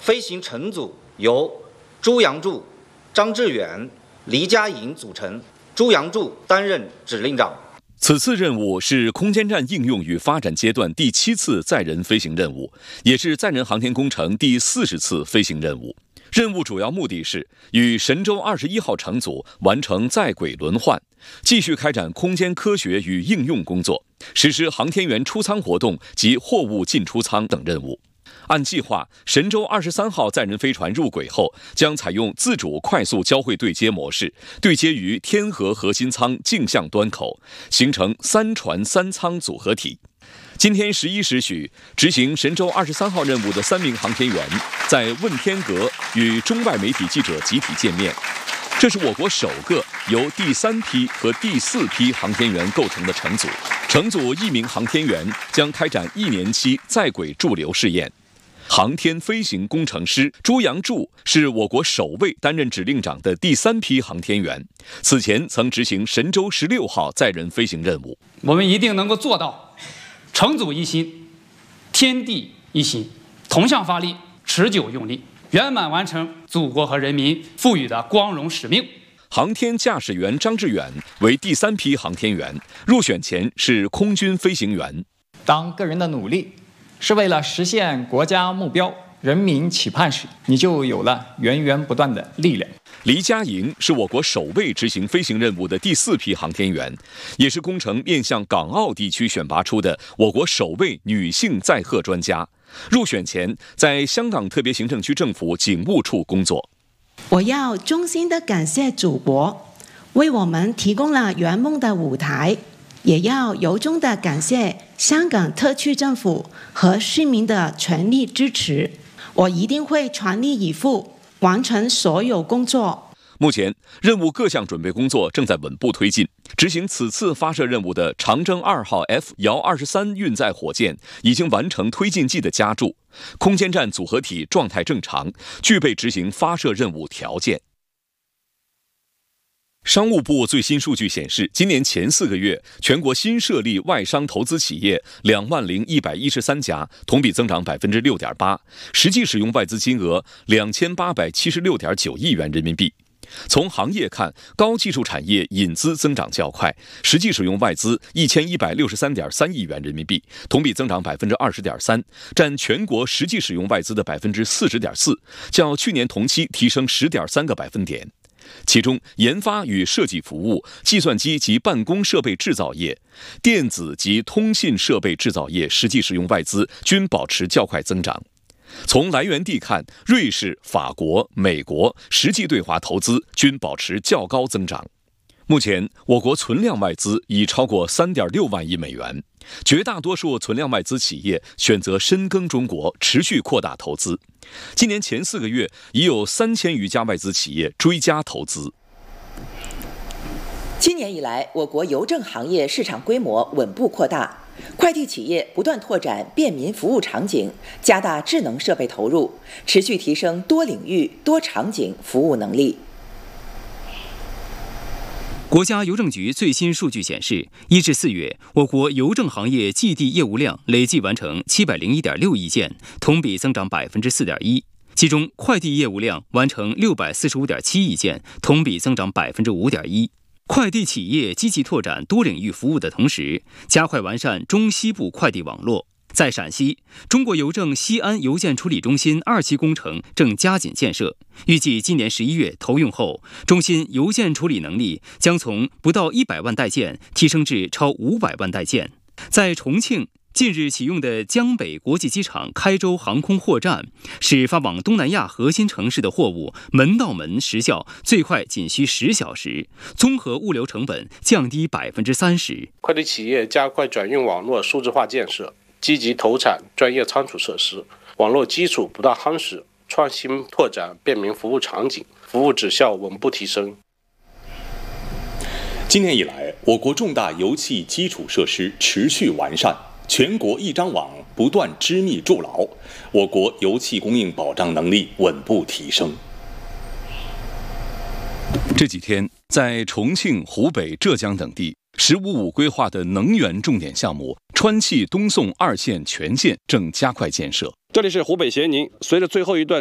飞行乘组由朱阳柱、张志远、黎家颖组成，朱阳柱担任指令长。 此次任务是空间站应用与发展阶段第7次载人飞行任务，也是载人航天工程第40次飞行任务。任务主要目的是与神舟21号乘组完成在轨轮换，继续开展空间科学与应用工作，实施航天员出舱活动及货物进出舱等任务。按计划，神舟23号载人飞船入轨后，将采用自主快速交会对接模式，对接于天河核心舱径向端口，形成3船3舱组合体。今天11时许，执行神舟23号任务的3名航天员在问天阁与中外媒体记者集体见面。这是我国首个由第3批和第4批航天员构成的乘组。乘组1名航天员将开展1年期在轨驻留试验。航天飞行工程师朱阳柱是我国首位担任指令长的第3批航天员，此前曾执行神舟16号载人飞行任务。 我们一定能够做到乘组一心，天地一心，同向发力，持久用力，圆满完成祖国和人民赋予的光荣使命。 航天驾驶员张志远为第3批航天员，入选前是空军飞行员。 当个人的努力是为了实现国家目标、人民期盼时，你就有了源源不断的力量。 黎家颖是我国首位执行飞行任务的第4批航天员，也是工程面向港澳地区选拔出的我国首位女性载荷专家。入选前，在香港特别行政区政府警务处工作。 我要衷心的感谢祖国，为我们提供了圆梦的舞台，也要由衷的感谢香港特区政府和市民的全力支持。我一定会全力以赴，完成所有工作。 目前，任务各项准备工作正在稳步推进。执行此次发射任务的长征2号 F 遥23运载火箭已经完成推进剂的加注，空间站组合体状态正常，具备执行发射任务条件。商务部最新数据显示，今年前4个月，全国新设立外商投资企业20113家，同比增长6.8%，实际使用外资金额2876.9亿元人民币。从行业看，高技术产业引资增长较快，实际使用外资1163.3亿元人民币，同比增长20.3%，占全国实际使用外资的40.4%，较去年同期提升10.3个百分点。其中，研发与设计服务、计算机及办公设备制造业、电子及通信设备制造业实际使用外资均保持较快增长。从来源地看，瑞士、法国、美国实际对华投资均保持较高增长。目前，我国存量外资已超过3.6万亿美元，绝大多数存量外资企业选择深耕中国，持续扩大投资。今年前4个月，已有3000余家外资企业追加投资。 今年以来，我国邮政行业市场规模稳步扩大，快递企业不断拓展便民服务场景，加大智能设备投入，持续提升多领域、多场景服务能力。 国家邮政局最新数据显示，1至4月，我国邮政行业寄递业务量累计完成701.6亿件，同比增长4.1%。其中，快递业务量完成645.7亿件，同比增长5.1%。快递企业积极拓展多领域服务的同时，加快完善中西部快递网络。在陕西，中国邮政西安邮件处理中心2期工程正加紧建设，预计今年11月投用后，中心邮件处理能力将从不到100万代件提升至超500万代件。在重庆，近日启用的江北国际机场开州航空货站，使发往东南亚核心城市的货物门到门时效最快仅需10小时，综合物流成本降低30%。 快递企业加快转运网络数字化建设，积极投产专业仓储设施，网络基础不断夯实，创新拓展便民服务场景，服务质效稳步提升。 今年以来，我国重大油气基础设施持续完善，全国一张网不断织密筑牢，我国油气供应保障能力稳步提升。 这几天，在重庆、湖北、浙江等地，“15+5”规划的能源重点项目川气东送2线全线正加快建设。 这里是湖北咸宁，随着最后一段